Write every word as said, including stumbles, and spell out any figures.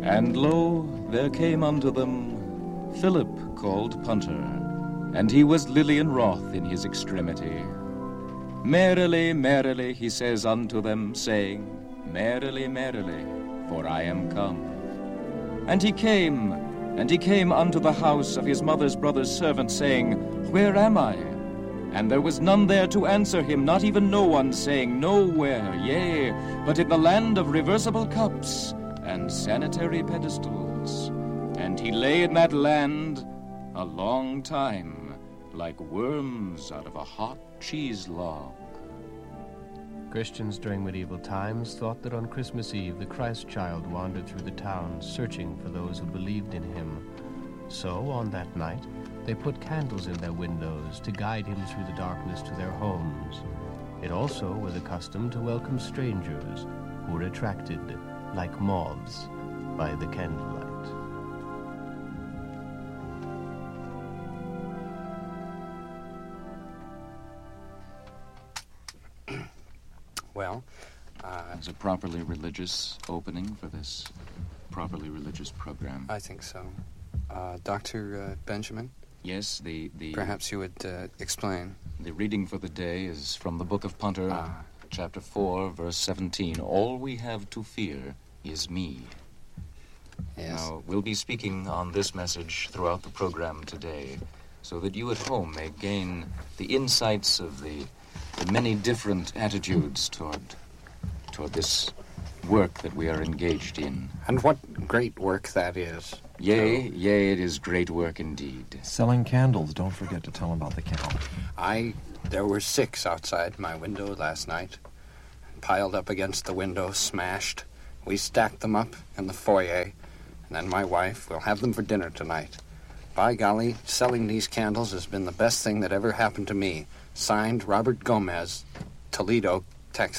And lo, there came unto them Philip called Punter, and he was Lilian wroth in his extremity. Merrily, merrily, he says unto them, saying, Merrily, merrily, for I am come. And he came, and he came unto the house of his mother's brother's servant, saying, Where am I? And there was none there to answer him, not even no one, saying, Nowhere, yea, but in the land of reversible cups and sanitary pedestals. And he lay in that land a long time, like worms out of a hot cheese log. Christians during medieval times thought that on Christmas Eve the Christ child wandered through the town searching for those who believed in him. So, on that night, they put candles in their windows to guide him through the darkness to their homes. It also was a custom to welcome strangers who were attracted, like moths, by the candlelight. Well, uh, It's a properly religious opening for this properly religious program. I think so. Uh, Doctor uh, Benjamin? Yes, the... the Perhaps you would uh, explain. The reading for the day is from the book of Punter, Ah. chapter four, verse seventeen. All we have to fear is me. Yes. Now, we'll be speaking on this message throughout the program today, so that you at home may gain the insights of the, the many different attitudes toward, toward this work that we are engaged in. And what great work that is. Yea, yea, it is great work indeed. Selling candles. Don't forget to tell them about the candle. I, there were six outside my window last night, piled up against the window, smashed. We stacked them up in the foyer, and then my wife will have them for dinner tonight. By golly, selling these candles has been the best thing that ever happened to me. Signed, Robert Gomez, Toledo, Texas.